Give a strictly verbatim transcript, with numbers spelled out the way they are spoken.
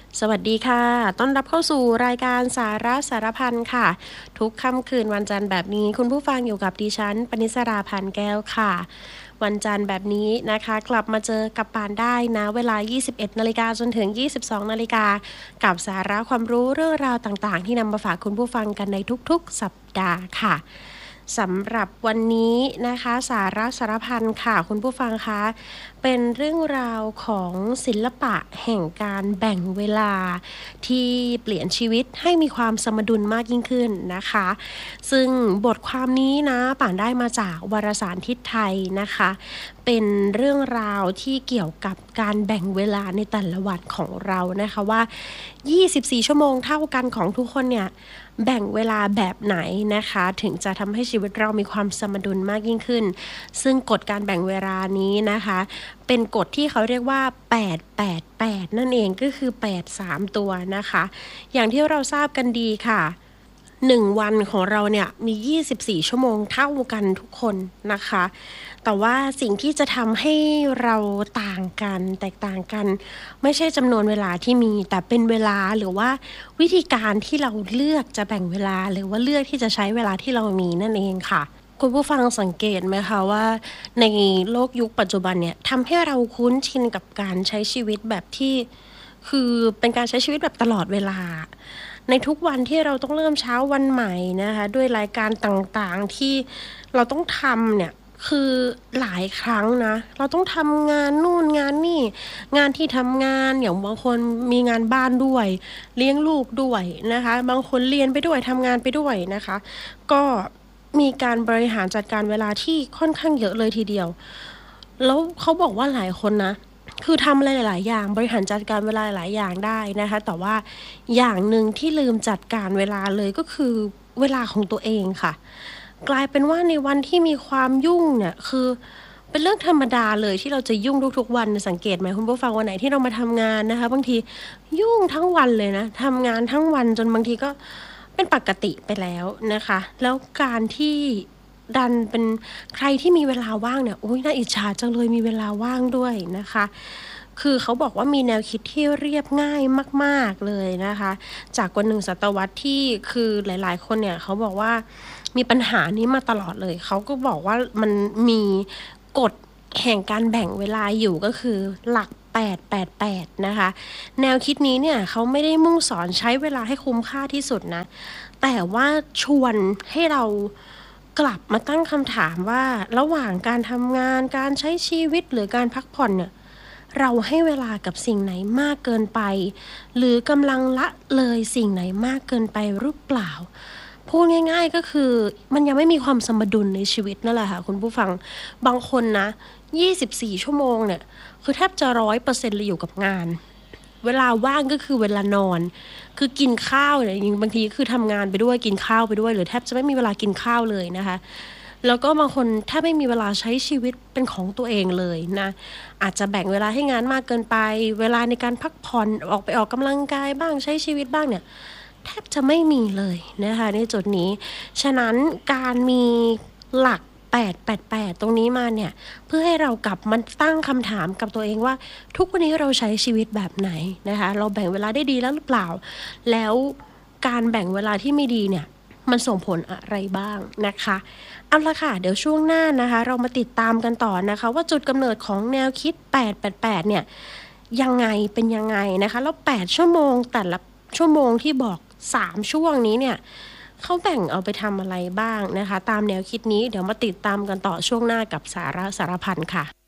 สวัสดีค่ะ ต้อนรับเข้าสู่รายการสาระสารพันค่ะ ทุกค่ำคืนวันจันทร์แบบนี้คุณผู้ฟังอยู่กับดิฉันปณิสราพันธ์แก้วค่ะ วันจันทร์แบบนี้นะคะกลับมาเจอกับปานได้นะเวลา ยี่สิบเอ็ดนาฬิกาจนถึง ยี่สิบสองนาฬิกากับสาระความรู้เรื่องราวต่างๆที่นำมาฝากคุณผู้ฟังกันในทุกๆสัปดาห์ค่ะสำหรับวันนี้นะคะสาระสารพันค่ะคุณผู้ฟังคะเป็นเรื่องราวของศิลปะแห่งการแบ่งเวลาที่เปลี่ยนชีวิตให้มีความสมดุลมากยิ่งขึ้นนะคะซึ่งบทความนี้นะป่านได้มาจากวารสารทิศไทยนะคะเป็นเรื่องราวที่เกี่ยวกับการแบ่งเวลาในแต่ละวันของเรานะคะว่ายี่สิบสี่ชั่วโมงเท่ากันของทุกคนเนี่ยแบ่งเวลาแบบไหนนะคะถึงจะทำให้ชีวิตเรามีความสมดุลมากยิ่งขึ้นซึ่งกฎการแบ่งเวลานี้นะคะเป็นกฎที่เขาเรียกว่าแปด แปด แปดนั่นเองก็คือแปด สามตัวนะคะอย่างที่เราทราบกันดีค่ะหนึ่งวันของเราเนี่ยมียี่สิบสี่ชั่วโมงเท่ากันทุกคนนะคะแต่ว่าสิ่งที่จะทำให้เราต่างกันแตกต่างกันไม่ใช่จำนวนเวลาที่มีแต่เป็นเวลาหรือว่าวิธีการที่เราเลือกจะแบ่งเวลาหรือว่าเลือกที่จะใช้เวลาที่เรามีนั่นเองค่ะคุณผู้ฟังสังเกตไหมคะว่าในโลกยุคปัจจุบันเนี่ยทำให้เราคุ้นชินกับการใช้ชีวิตแบบที่คือเป็นการใช้ชีวิตแบบตลอดเวลาในทุกวันที่เราต้องเริ่มเช้าวันใหม่นะคะด้วยรายการต่างๆที่เราต้องทำเนี่ยคือหลายครั้งนะเราต้องทำงานนู่นงานนี่งานที่ทำงานอย่างบางคนมีงานบ้านด้วยเลี้ยงลูกด้วยนะคะบางคนเรียนไปด้วยทำงานไปด้วยนะคะก็มีการบริหารจัดการเวลาที่ค่อนข้างเยอะเลยทีเดียวแล้วเขาบอกว่าหลายคนนะคือทำอะไรหลายๆอย่างบริหารจัดการเวลาหลายอย่างได้นะคะแต่ว่าอย่างหนึ่งที่ลืมจัดการเวลาเลยก็คือเวลาของตัวเองค่ะกลายเป็นว่าในวันที่มีความยุ่งเนี่ยคือเป็นเรื่องธรรมดาเลยที่เราจะยุ่งทุกๆวันสังเกตไหมคุณผู้ฟังวันไหนที่เรามาทำงานนะคะบางทียุ่งทั้งวันเลยนะทำงานทั้งวันจนบางทีก็เป็นปกติไปแล้วนะคะแล้วการที่ดันเป็นใครที่มีเวลาว่างเนี่ยโอ้ยน่าอิจฉาจังเลยมีเวลาว่างด้วยนะคะคือเขาบอกว่ามีแนวคิดที่เรียบง่ายมากๆเลยนะคะจากกว่าหนึ่งศตวรรษที่คือหลายๆคนเนี่ยเขาบอกว่ามีปัญหานี้มาตลอดเลยเขาก็บอกว่ามันมีกฎแห่งการแบ่งเวลาอยู่ก็คือหลักแปด แปด แปดนะคะแนวคิดนี้เนี่ยเขาไม่ได้มุ่งสอนใช้เวลาให้คุ้มค่าที่สุดนะแต่ว่าชวนให้เรากลับมาตั้งคำถามว่าระหว่างการทำงานการใช้ชีวิตหรือการพักผ่อนเนี่ยเราให้เวลากับสิ่งไหนมากเกินไปหรือกำลังละเลยสิ่งไหนมากเกินไปหรือเปล่าพูดง่ายๆก็คือมันยังไม่มีความสมดุลในชีวิตนั่นแหละค่ะคุณผู้ฟังบางคนนะยี่สิบสี่ชั่วโมงเนี่ยคือแทบจะ ร้อยเปอร์เซ็นต์ เลยอยู่กับงานเวลาว่างก็คือเวลานอนคือกินข้าวเนี่ยจริงๆบางทีคือทำงานไปด้วยกินข้าวไปด้วยหรือแทบจะไม่มีเวลากินข้าวเลยนะคะแล้วก็บางคนแทบไม่มีเวลาใช้ชีวิตเป็นของตัวเองเลยนะอาจจะแบ่งเวลาให้งานมากเกินไปเวลาในการพักผ่อนออกไปออกกำลังกายบ้างใช้ชีวิตบ้างเนี่ยแทบจะไม่มีเลยนะคะในจุดนี้ฉะนั้นการมีหลักแปด แปด แปดตรงนี้มาเนี่ยเพื่อให้เรากลับมาตั้งคำถามกับตัวเองว่าทุกวันนี้เราใช้ชีวิตแบบไหนนะคะเราแบ่งเวลาได้ดีแล้วหรือเปล่าแล้วการแบ่งเวลาที่ไม่ดีเนี่ยมันส่งผลอะไรบ้างนะคะเอาละค่ะเดี๋ยวช่วงหน้านะคะเรามาติดตามกันต่อนะคะว่าจุดกำเนิดของแนวคิดแปด แปด แปดเนี่ยยังไงเป็นยังไงนะคะแล้วแปดชั่วโมงแต่ละชั่วโมงที่บอกสามช่วงนี้เนี่ยเขาแบ่งเอาไปทำอะไรบ้างนะคะตามแนวคิดนี้เดี๋ยวมาติดตามกันต่อช่วงหน้ากับสาระสารพันค่ะ